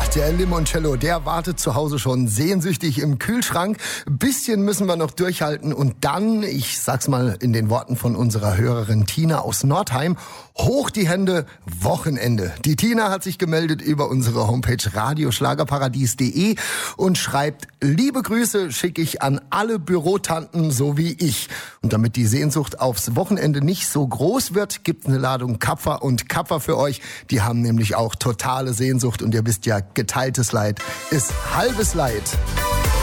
Der Limoncello, der wartet zu Hause schon sehnsüchtig im Kühlschrank. Ein bisschen müssen wir noch durchhalten und dann, ich sag's mal in den Worten von unserer Hörerin Tina aus Nordheim, hoch die Hände, Wochenende. Die Tina hat sich gemeldet über unsere Homepage radioschlagerparadies.de und schreibt: Liebe Grüße schicke ich an alle Bürotanten so wie ich. Und damit die Sehnsucht aufs Wochenende nicht so groß wird, gibt's eine Ladung Kapfer und Kapfer für euch. Die haben nämlich auch totale Sehnsucht und ihr wisst ja, geteiltes Leid ist halbes Leid.